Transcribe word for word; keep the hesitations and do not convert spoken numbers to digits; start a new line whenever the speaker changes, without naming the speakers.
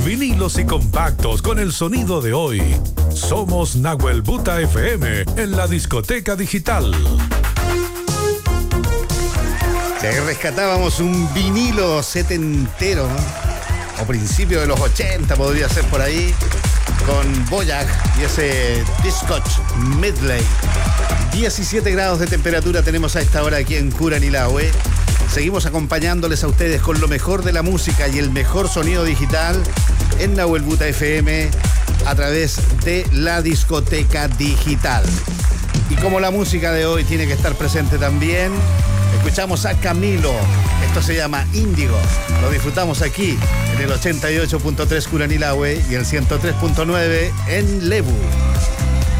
Vinilos y compactos con el sonido de hoy. Somos Nahuel Buta F M en la discoteca digital.
Te rescatábamos un vinilo setentero, ¿no? O principio de los ochenta podría ser por ahí, con Boyac y ese Discotch Medley. diecisiete grados de temperatura tenemos a esta hora aquí en Curanilahue. Seguimos acompañándoles a ustedes con lo mejor de la música y el mejor sonido digital en Nahuel Buta F M a través de la discoteca digital. Y como la música de hoy tiene que estar presente también, escuchamos a Camilo. Esto se llama Índigo. Lo disfrutamos aquí en el ochenta y ocho punto tres Curanilahue y el ciento tres punto nueve en Lebu.